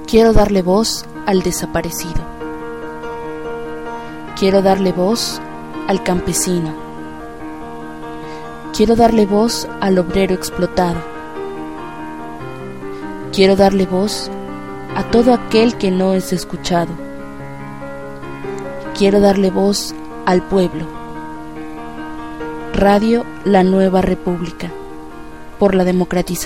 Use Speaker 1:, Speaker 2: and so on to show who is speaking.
Speaker 1: Quiero darle voz al desaparecido. Quiero darle voz al campesino. Quiero darle voz al obrero explotado. Quiero darle voz a todo aquel que no es escuchado. Quiero darle voz al pueblo. Radio La Nueva República, por la democratización